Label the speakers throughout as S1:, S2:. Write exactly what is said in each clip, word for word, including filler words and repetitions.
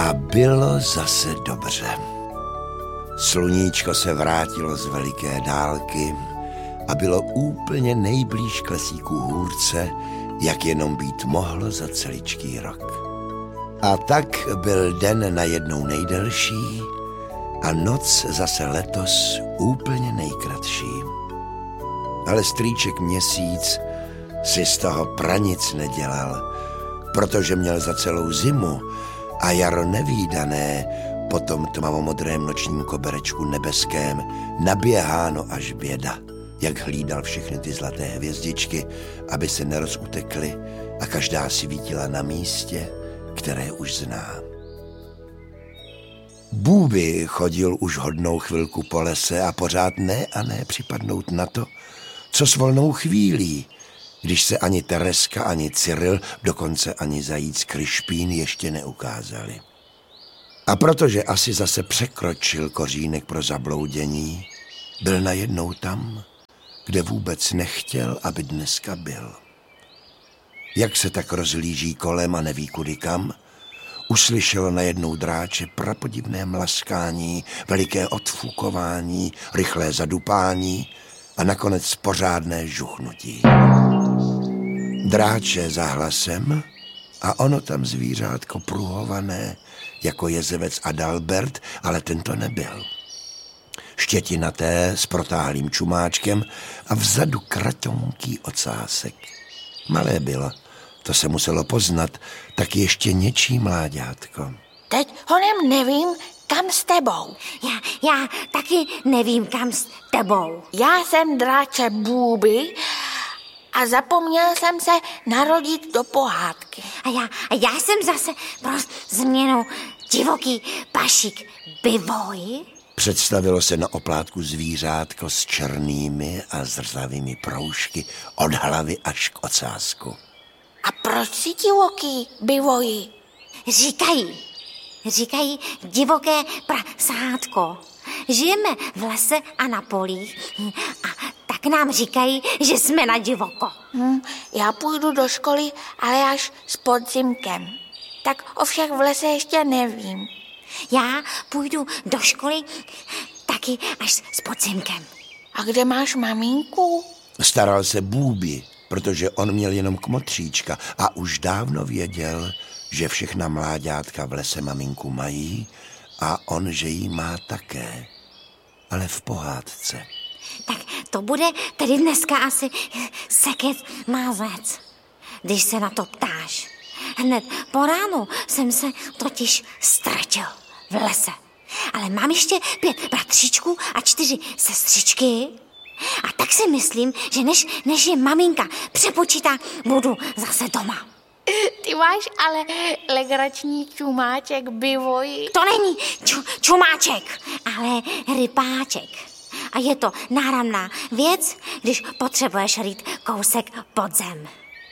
S1: A bylo zase dobře. Sluníčko se vrátilo z veliké dálky a bylo úplně nejblíž k lesíku Hůrce, jak jenom být mohlo za celičký rok. A tak byl den najednou nejdelší a noc zase letos úplně nejkratší. Ale strýček Měsíc si z toho pranic nedělal, protože měl za celou zimu a jaro nevídané po tom tmavomodrém nočním koberečku nebeském naběháno až běda, jak hlídal všechny ty zlaté hvězdičky, aby se nerozutekly a každá svítila na místě, které už zná. Bůby chodil už hodnou chvilku po lese a pořád ne a ne připadnout na to, co s volnou chvílí, když se ani Tereska, ani Cyril, dokonce ani zajíc Krišpín ještě neukázali. A protože asi zase překročil kořínek pro zabloudění, byl najednou tam, kde vůbec nechtěl, aby dneska byl. Jak se tak rozhlíží kolem a neví kudy kam, uslyšelo najednou dráče prapodivné mlaskání, veliké odfukování, rychlé zadupání a nakonec pořádné žuchnutí. Dráče za hlasem a ono tam zvířátko pruhované jako jezevec Adalbert, ale tento nebyl. Štětinaté s protáhlým čumáčkem a vzadu kratonký ocásek. Malé bylo, to se muselo poznat, tak ještě něčí mláďátko.
S2: Teď honem nevím, kam s tebou.
S3: Já, já taky nevím, kam s tebou.
S2: Já jsem dráče Bůby a zapomněl jsem se narodit do pohádky.
S3: A já, a já jsem zase pro změnu divoký pašik Bivoj.
S1: Představilo se na oplátku zvířátko s černými a zrzavými proužky od hlavy až k ocásku.
S2: A proč si divoký Bivoji?
S3: Říkají, říkají divoké prasátko. Žijeme v lese a na polích a tak nám říkají, že jsme na divoko.
S2: Hm, já půjdu do školy, ale až s podzimkem. Tak o všech v lese ještě nevím.
S3: Já půjdu do školy taky až s podzimkem.
S2: A kde máš maminku?
S1: Staral se Bůby, protože on měl jenom kmotříčka a už dávno věděl, že všechna mláďátka v lese maminku mají a on, že jí má také, ale v pohádce.
S3: Tak to bude tedy dneska asi seket mázec, když se na to ptáš. Hned po ránu jsem se totiž ztratil v lese. Ale mám ještě pět bratříčků a čtyři sestřičky. A tak si myslím, že než, než je maminka přepočítá, budu zase doma.
S2: Ty máš ale legrační čumáček, Bivoji.
S3: To není ču, čumáček, ale rypáček. A je to náramná věc, když potřebuješ rýt kousek pod zem.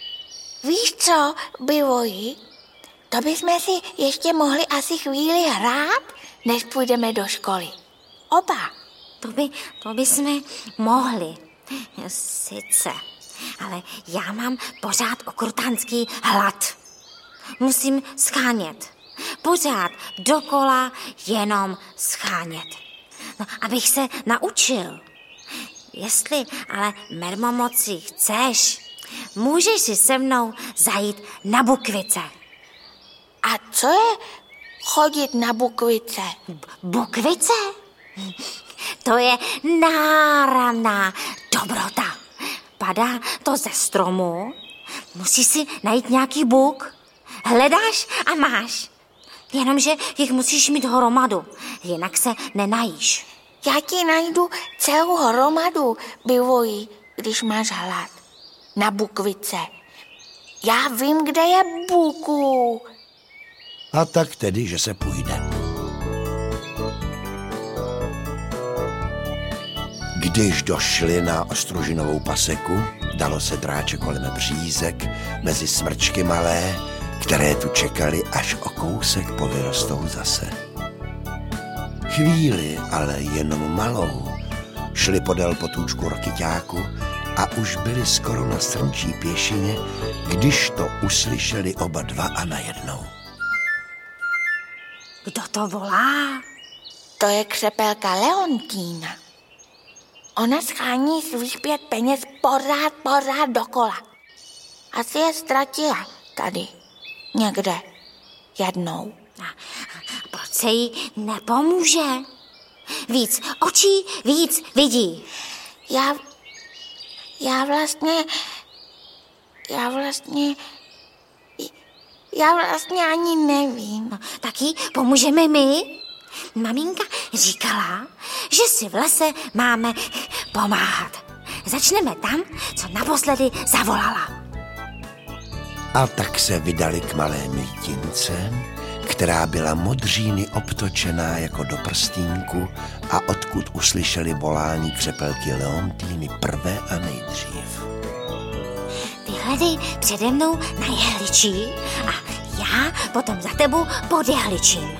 S2: Víš co, Bivoji? To bychom si ještě mohli asi chvíli hrát, než půjdeme do školy. Oba.
S3: To by, to by jsme mohli. Sice. Ale já mám pořád okrutánský hlad. Musím schánět. Pořád dokola jenom schánět. No, abych se naučil. Jestli ale mermomoci chceš, můžeš si se mnou zajít na Bukvice.
S2: A co je chodit na Bukvice?
S3: B- Bukvice? To je náramná dobrota. Padá to ze stromu, musíš si najít nějaký buk, hledáš a máš. Jenomže jich musíš mít hromadu, jinak se nenajíš.
S2: Já ti najdu celou hromadu, Bivoji, když máš hlad. Na Bukvice. Já vím, kde je buku.
S1: A tak tedy, že se půjde. Když došli na Ostružinovou paseku, dalo se dráče kolem břízek, mezi smrčky malé, které tu čekali, až o kousek povyrostou zase. Chvíli, ale jenom malou, šli podél potůčku Rokyťáku a už byli skoro na Srnčí pěšině, když to uslyšeli oba dva a najednou.
S3: Kdo to volá?
S2: To je křepelka Leontína. Ona schání svých pět peněz pořád, pořád dokola. Asi je ztratila tady, někde, jednou.
S3: A proč se jí nepomůže? Víc očí, víc vidí.
S2: Já, já vlastně, já vlastně, já vlastně ani nevím.
S3: No, tak jí pomůžeme my? Maminka říkala, že si v lese máme pomáhat. Začneme tam, co naposledy zavolala.
S1: A tak se vydali k malé mítince, která byla modříny obtočená jako do prstínku a odkud uslyšeli volání křepelky Leontíny prvé a nejdřív.
S3: Ty hledej přede mnou na jehličí a já potom za tebou pod jehličím.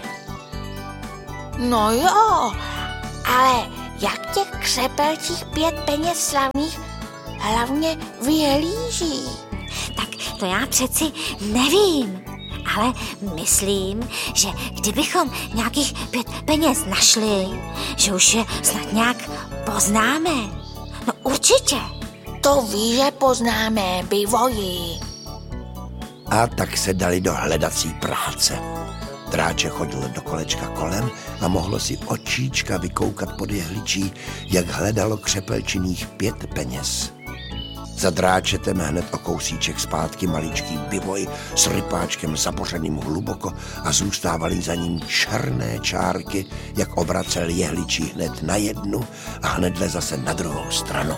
S2: No jo, ale jak těch křepelčích pět peněz slavných hlavně vyhlíží?
S3: Tak to já přeci nevím, ale myslím, že kdybychom nějakých pět peněz našli, že už je snad nějak poznáme. No určitě.
S2: To ví, že poznáme, Bivoji.
S1: A tak se dali do hledací práce. Dráče chodil do kolečka kolem a mohlo si očíčka vykoukat pod jehličí, jak hledalo křepelčiných pět peněz. Za dráčetem hned o kousíček zpátky maličký Bivoj s rypáčkem zabořeným hluboko a zůstávaly za ním černé čárky, jak obracel jehličí hned na jednu a hnedle zase na druhou stranu.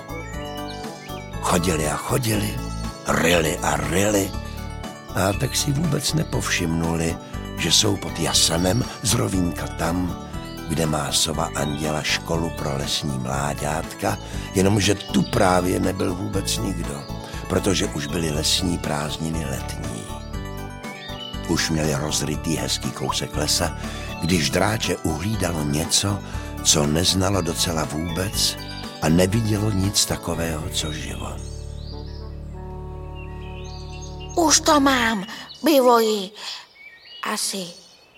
S1: Chodili a chodili, ryli a ryli a tak si vůbec nepovšimnuli, že jsou pod jasanem z rovínka tam, kde má sova Anděla školu pro lesní mláďátka, jenomže tu právě nebyl vůbec nikdo, protože už byly lesní prázdniny letní. Už měli rozrytý hezký kousek lesa, když dráče uhlídalo něco, co neznalo docela vůbec a nevidělo nic takového, co živo.
S2: Už to mám, Bivoji. Asi.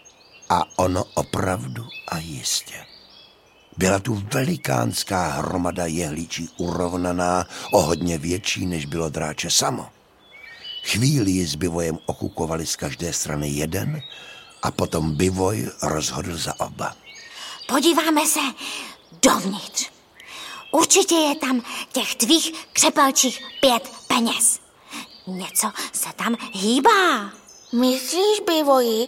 S1: A ono opravdu a jistě. Byla tu velikánská hromada jehličí urovnaná, o hodně větší, než bylo dráče samo. Chvíli ji s Bivojem okukovali z každé strany jeden a potom Bivoj rozhodl za oba.
S3: Podíváme se dovnitř. Určitě je tam těch tvých křepelčích pět peněz. Něco se tam hýbá.
S2: Myslíš, Bivoji,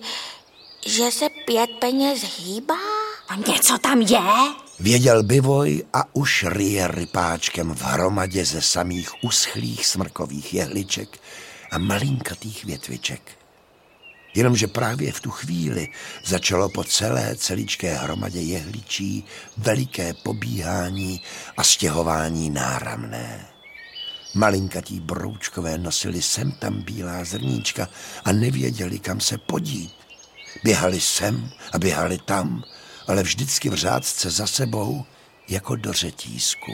S2: že se pět peněz hýbá?
S3: A něco tam je?
S1: Věděl Bivoj a už ryje rypáčkem v hromadě ze samých uschlých smrkových jehliček a malinkatých větviček. Jenomže právě v tu chvíli začalo po celé celičké hromadě jehličí veliké pobíhání a stěhování náramné. Malinkatí broučkové nosili sem tam bílá zrníčka a nevěděli, kam se podít. Běhali sem a běhali tam, ale vždycky v řádce za sebou, jako do řetízků.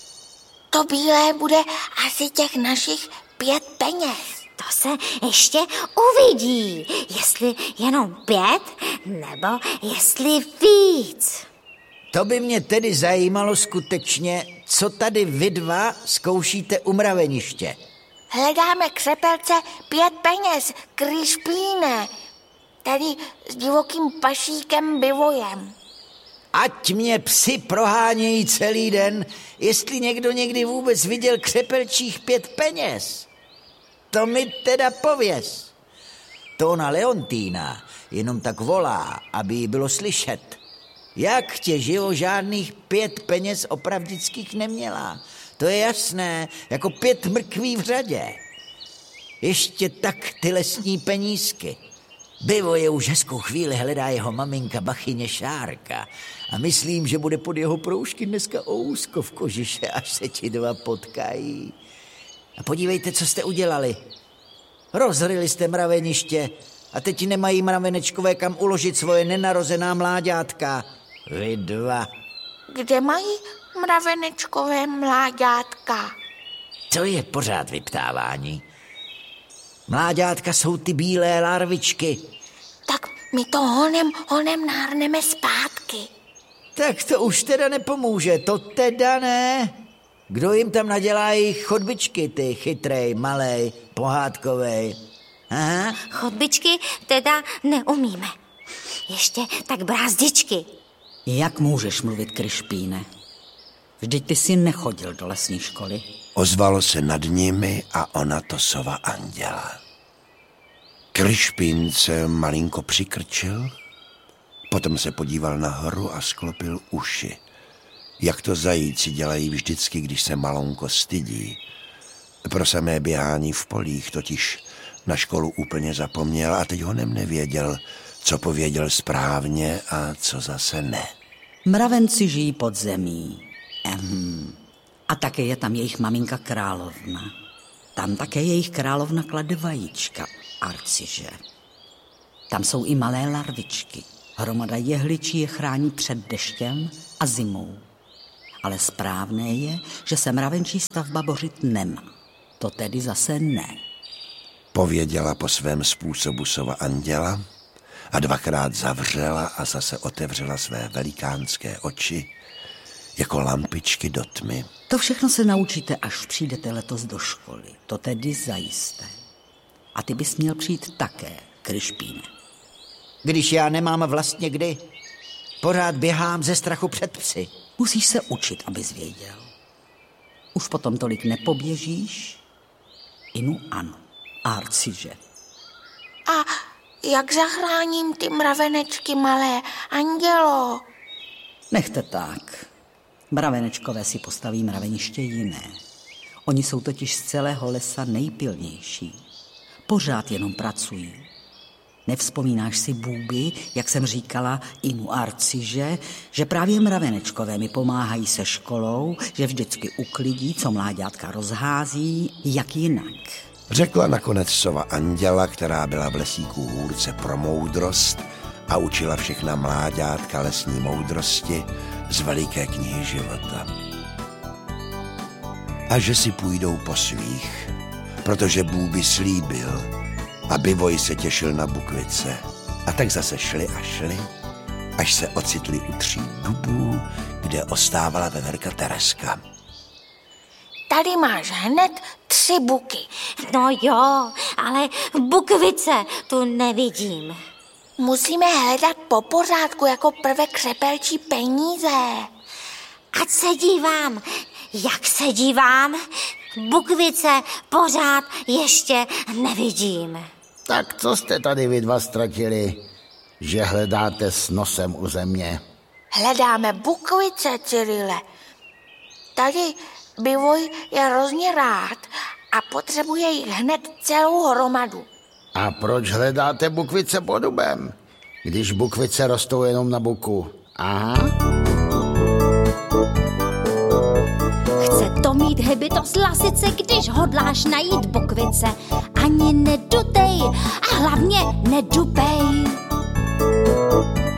S2: To bílé bude asi těch našich pět peněz.
S3: To se ještě uvidí, jestli jenom pět, nebo jestli víc.
S4: To by mě tedy zajímalo skutečně, co tady vy dva zkoušíte u mraveniště.
S2: Hledáme křepelce pět peněz, Krišpíne, tady s divokým pašíkem Bivojem.
S4: Ať mě psi prohánějí celý den, jestli někdo někdy vůbec viděl křepelčích pět peněz. To mi teda pověz. To ona Leontína jenom tak volá, aby jí bylo slyšet. Jak tě živo žádných pět peněz opravdických neměla. To je jasné, jako pět mrkví v řadě. Ještě tak ty lesní penízky. Bivoje už hezkou chvíli hledá jeho maminka Bachyně Šárka a myslím, že bude pod jeho proužky dneska ousko v kožiše, až se ti dva potkají. A podívejte, co jste udělali. Rozryli jste mraveniště a teď nemají mravenečkové kam uložit svoje nenarozená mláďátka. Vy dva.
S2: Kde mají mravenečkové mláďátka?
S4: To je pořád vyptávání. Mláďátka jsou ty bílé larvičky.
S2: Tak My to honem, honem nahrneme zpátky.
S4: Tak to už teda nepomůže, to teda ne. Kdo jim tam nadělá jejich chodbičky, ty chytrej, malej, pohádkovej? Aha.
S3: Chodbičky teda neumíme. Ještě tak brázdičky.
S5: Jak můžeš mluvit, Kryšpíne? Vždyť ty jsi nechodil do lesní školy.
S1: Ozvalo se nad nimi a ona to sova Anděla. Kryšpín se malinko přikrčil, potom se podíval nahoru a sklopil uši. Jak to zajíci dělají vždycky, když se malonko stydí. Pro samé běhání v polích totiž na školu úplně zapomněl a teď honem nevěděl, co pověděl správně a co zase ne.
S5: Mravenci žijí pod zemí. Ehm. A také je tam jejich maminka královna. Tam také jejich královna klade vajíčka, arciže. Tam jsou i malé larvičky. Hromada jehličí je chrání před deštěm a zimou. Ale správné je, že se mravenčí stavba bořit nemá. To tedy zase ne.
S1: Pověděla po svém způsobu sova Anděla a dvakrát zavřela a zase otevřela své velikánské oči jako lampičky do tmy.
S5: To všechno se naučíte, až přijdete letos do školy. To tedy zajisté. A ty bys měl přijít také, Kryšpíne.
S4: Když já nemám vlastně kdy, pořád běhám ze strachu před psy.
S5: Musíš se učit, abys věděl. Už potom tolik nepoběžíš? Inu ano, arciže.
S2: A jak zachráním ty mravenečky malé, Andělo?
S5: Nechte tak. Mravenečkové si postaví mraveniště jiné. Oni jsou totiž z celého lesa nejpilnější. Pořád jenom pracují. Nevzpomínáš si, Bůby, jak jsem říkala Inu arciže, že právě mravenečkové mi pomáhají se školou, že vždycky uklidí, co mláďátka rozhází, jak jinak.
S1: Řekla nakonec sova Anděla, která byla v lesíku hůrce pro moudrost a učila všechna mláďátka lesní moudrosti z veliké knihy života. A že si půjdou po svých, protože Bůby slíbil, a Bivoj se těšil na bukvice. A tak zase šli a šli, až se ocitli u tří dubů, kde ostávala veverka Tereska.
S2: Tady máš hned tři buky.
S3: No jo, ale bukvice tu nevidím.
S2: Musíme hledat po pořádku jako prvé křepelčí peníze.
S3: Ať se dívám, jak se dívám, bukvice pořád ještě nevidím.
S6: Tak co jste tady vy dva ztratili, že hledáte s nosem u země?
S2: Hledáme bukvice, Cyrile. Tady Bivoj je hrozně rád a potřebuje jich hned celou hromadu.
S6: A proč hledáte bukvice pod dubem, když bukvice rostou jenom na buku? Aha.
S7: Chce to mít hybitost lasice, když hodláš najít bukvice. Ani nedutej a hlavně nedupej.